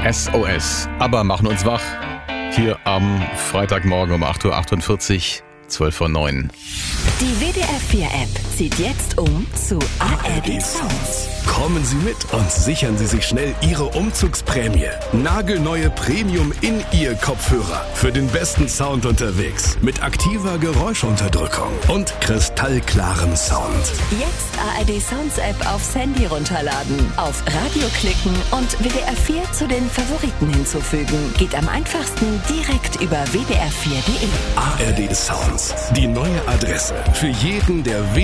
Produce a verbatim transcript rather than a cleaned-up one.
S O S. Aber machen uns wach. Hier am Freitagmorgen um acht Uhr achtundvierzig, zwölf vor neun. Die W D R vier App zieht jetzt um zu A R D Sounds. Kommen Sie mit und sichern Sie sich schnell Ihre Umzugsprämie. Nagelneue Premium-In-Ear-Kopfhörer für den besten Sound unterwegs. Mit aktiver Geräuschunterdrückung und kristallklarem Sound. Jetzt A R D Sounds App aufs Handy runterladen, auf Radio klicken und W D R vier zu den Favoriten hinzufügen. Geht am einfachsten direkt über w d r vier punkt d e. A R D Sounds, die neue Adresse für jeden, der W